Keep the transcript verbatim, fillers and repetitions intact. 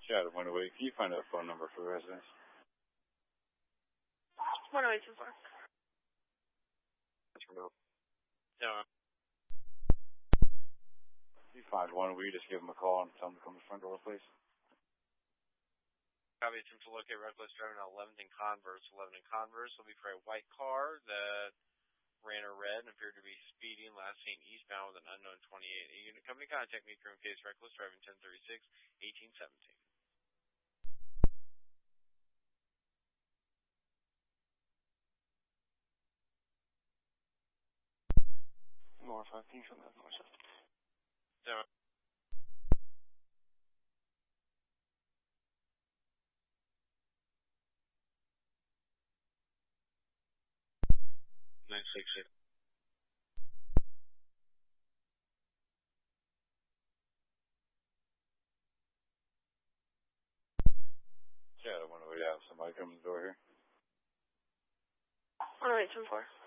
Shadow one oh eight. Can you find a phone number for the residents? one oh eight two four. That's remote. Yeah. If you find one, will you just give them a call and tell them to come to the front door, please? Copy. Attempt to locate reckless driving on eleventh and Converse. eleventh and Converse will be for a white car that ran a red and appeared to be speeding, last seen eastbound with an unknown twenty-eight. A unit company contact me, current case reckless driving ten thirty-six, eighteen seventeen. North, I think from that north side. Yeah. nine six six. Shadow one oh eight. I have somebody coming to the door here. one oh eight two four.